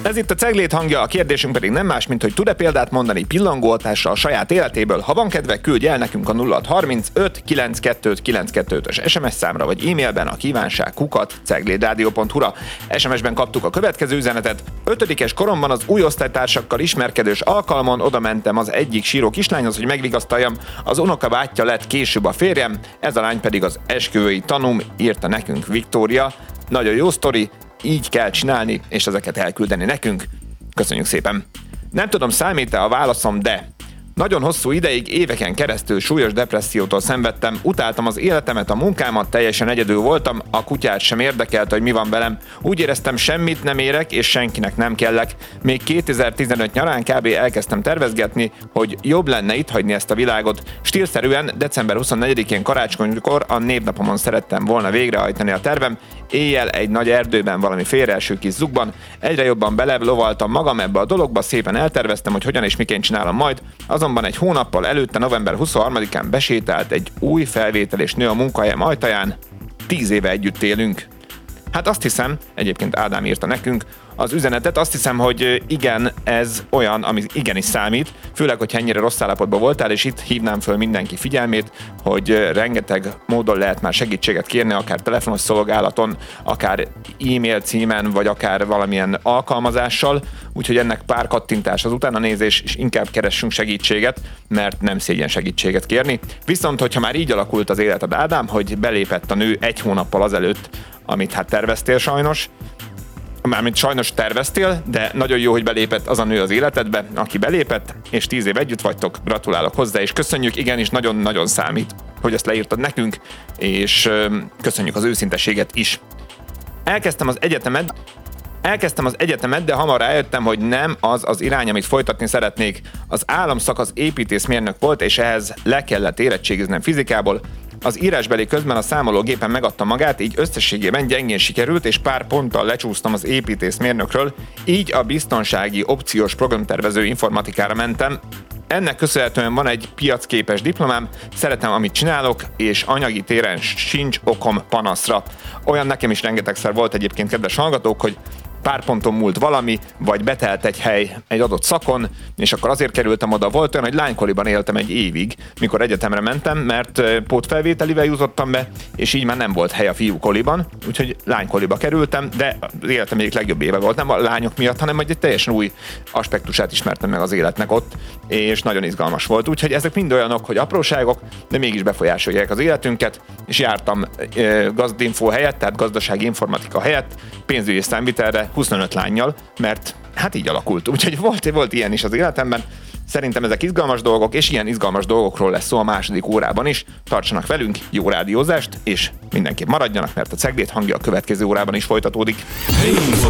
Ez itt a Ceglét hangja, a kérdésünk pedig nem más, mint hogy tud-e példát mondani pillangóhatással a saját életéből. Ha van kedve, küldj el nekünk a 0635 922 925-ös SMS számra, vagy e-mailben a kívánság@ceglédradio.hu-ra. SMS-ben kaptuk a következő üzenetet. 5-es koromban az új osztálytársakkal ismerkedős alkalmon oda mentem az egyik síró kislányhoz, hogy megvigasztaljam. Az unokabátyja lett később a férjem, ez a lány pedig az esküvői tanúm, írta nekünk Viktória. Nagyon jó sztori, így kell csinálni, és ezeket elküldeni nekünk. Köszönjük szépen! Nem tudom, számít-e a válaszom, de nagyon hosszú ideig, éveken keresztül súlyos depressziótól szenvedtem, utáltam az életemet, a munkámat, teljesen egyedül voltam, a kutyát sem érdekelte, hogy mi van velem. Úgy éreztem, semmit nem érek, és senkinek nem kellek. Még 2015 nyarán kb. Elkezdtem tervezgetni, hogy jobb lenne itt hagyni ezt a világot. Stílszerűen december 24-én karácsonykor a névnapomon szerettem volna végrehajtani a tervem. Éjjel egy nagy erdőben, valami félreeső kis zugban. Egyre jobban belelovaltam magam ebbe a dologba, szépen elterveztem, hogy hogyan és miként csinálom majd. Azonban egy hónappal előtte, november 23-án besétált egy új felvételés nő a munkahelyem ajtaján. 10 éve együtt élünk. Hát azt hiszem, egyébként Ádám írta nekünk az üzenetet, azt hiszem, hogy igen, ez olyan, ami igenis számít, főleg, hogy ennyire rossz állapotban voltál, és itt hívnám föl mindenki figyelmét, hogy rengeteg módon lehet már segítséget kérni, akár telefonos szolgálaton, akár e-mail címen, vagy akár valamilyen alkalmazással, úgyhogy ennek pár kattintás az utána nézés, és inkább keressünk segítséget, mert nem szégyen segítséget kérni. Viszont, hogyha már így alakult az életed, Ádám, hogy belépett a nő egy hónappal azelőtt, amit hát terveztél sajnos, mármint sajnos terveztél, de nagyon jó, hogy belépett az a nő az életedbe, aki belépett, és 10 év együtt vagytok, gratulálok hozzá, és köszönjük, igenis nagyon-nagyon számít, hogy ezt leírtad nekünk, és köszönjük az őszinteséget is. Elkezdtem az egyetemet, de hamar rájöttem, hogy nem az az irány, amit folytatni szeretnék. Az államszakasz építészmérnök volt, és ehhez le kellett érettségiznem fizikából. Az írásbeli közben a számológépen megadta magát, így összességében gyengén sikerült, és pár ponttal lecsúsztam az építészmérnökről, így a biztonsági opciós programtervező informatikára mentem. Ennek köszönhetően van egy piacképes diplomám, szeretem, amit csinálok, és anyagi téren sincs okom panaszra. Olyan nekem is rengetegszer volt egyébként, kedves hallgatók, hogy pár ponton múlt valami, vagy betelt egy hely egy adott szakon, és akkor azért kerültem oda. Volt olyan, hogy lánykoliban éltem egy évig, mikor egyetemre mentem, mert pótfelvételivel jutottam be, és így már nem volt hely a fiúkoliban, úgyhogy lánykoliba kerültem, de az életem egyik legjobb éve volt, nem a lányok miatt, hanem egy teljesen új aspektusát ismertem meg az életnek ott, és nagyon izgalmas volt. Úgyhogy ezek mind olyanok, hogy apróságok, de mégis befolyásolják az életünket, és jártam gazdinfo helyett, tehát gazdasági informatika helyett, pénzügyi számvitelre 25 lánnyal, mert hát így alakult. Úgyhogy volt ilyen is az életemben. Szerintem ezek izgalmas dolgok, és ilyen izgalmas dolgokról lesz szó a második órában is. Tartsanak velünk, jó rádiózást, és mindenképp maradjanak, mert a Ceglét hangja a következő órában is folytatódik.